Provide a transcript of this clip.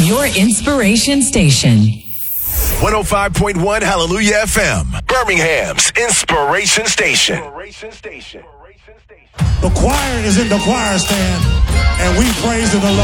Your inspiration station. 105.1 Hallelujah FM, Birmingham's inspiration station. The choir is in the choir stand, and we praise the Lord.